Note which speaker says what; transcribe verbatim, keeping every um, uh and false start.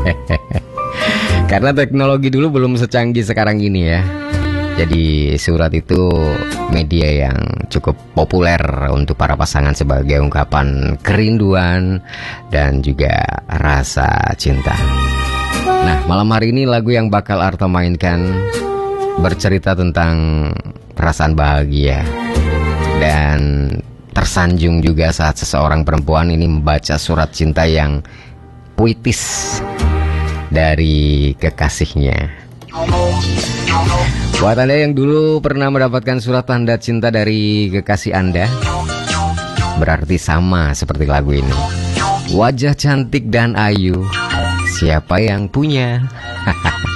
Speaker 1: Karena teknologi dulu belum secanggih sekarang ini ya. Jadi surat itu media yang cukup populer untuk para pasangan sebagai ungkapan kerinduan dan juga rasa cinta. Nah, malam hari ini lagu yang bakal Arto mainkan bercerita tentang perasaan bahagia dan tersanjung juga saat seseorang perempuan ini membaca surat cinta yang puitis dari kekasihnya. Buat Anda yang dulu pernah mendapatkan surat tanda cinta dari kekasih Anda, berarti sama seperti lagu ini. Wajah cantik dan ayu, siapa yang punya?